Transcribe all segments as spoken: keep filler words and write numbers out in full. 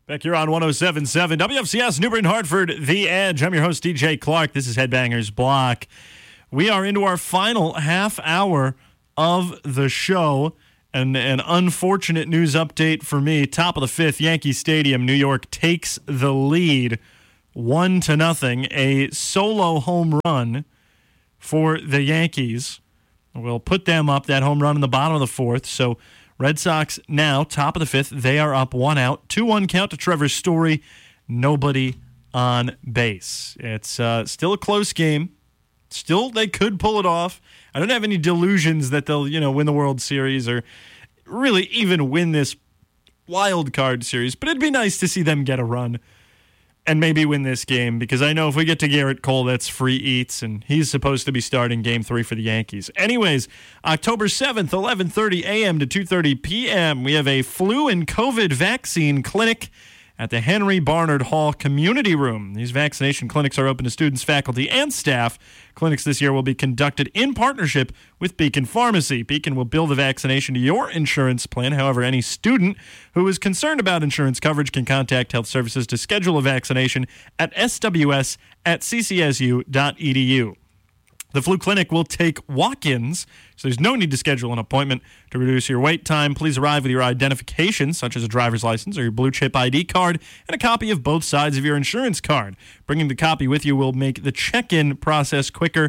Back here on one oh seven point seven W F C S, New Britain, Hartford, The Edge. I'm your host, D J Clark. This is Headbangers Block. We are into our final half hour of the show. And an unfortunate news update for me. Top of the fifth, Yankee Stadium, New York takes the lead one to nothing. A solo home run for the Yankees will put them up, that home run in the bottom of the fourth. So Red Sox now, top of the fifth. They are up one out. two one count to Trevor Story. Nobody on base. It's uh, still a close game. Still, they could pull it off. I don't have any delusions that they'll, you know, win the World Series or really even win this wild card series. But it'd be nice to see them get a run and maybe win this game, because I know if we get to Garrett Cole, that's free eats, and he's supposed to be starting game three for the Yankees. Anyways, October seventh, eleven thirty a.m. to two thirty p.m., we have a flu and COVID vaccine clinic at the Henry Barnard Hall Community Room. These vaccination clinics are open to students, faculty, and staff. Clinics this year will be conducted in partnership with Beacon Pharmacy. Beacon will bill the vaccination to your insurance plan. However, any student who is concerned about insurance coverage can contact Health Services to schedule a vaccination at s w s at c c s u dot e d u. The flu clinic will take walk-ins, so there's no need to schedule an appointment. To reduce your wait time, please arrive with your identification, such as a driver's license or your blue chip I D card, and a copy of both sides of your insurance card. Bringing the copy with you will make the check-in process quicker,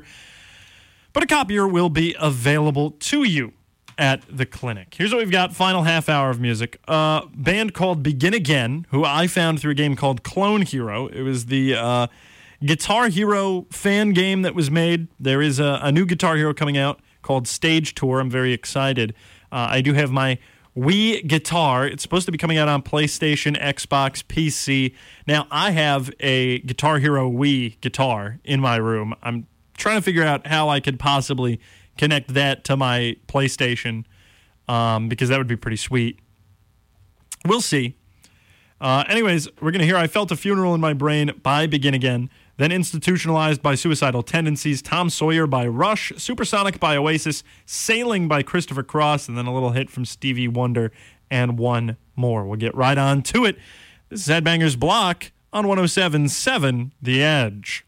but a copier will be available to you at the clinic. Here's what we've got. Final half hour of music. A uh, band called Begin Again, who I found through a game called Clone Hero. It was the Uh, Guitar Hero fan game that was made. There is a, a new Guitar Hero coming out called Stage Tour. I'm very excited. Uh, I do have my Wii guitar. It's supposed to be coming out on PlayStation, Xbox, P C. Now, I have a Guitar Hero Wii guitar in my room. I'm trying to figure out how I could possibly connect that to my PlayStation, um, because that would be pretty sweet. We'll see. Uh, anyways, we're going to hear I Felt a Funeral in My Brain by Begin Again. Then Institutionalized by Suicidal Tendencies, Tom Sawyer by Rush, Supersonic by Oasis, Sailing by Christopher Cross, and then a little hit from Stevie Wonder, and one more. We'll get right on to it. This is Headbangers Block on one oh seven point seven The Edge.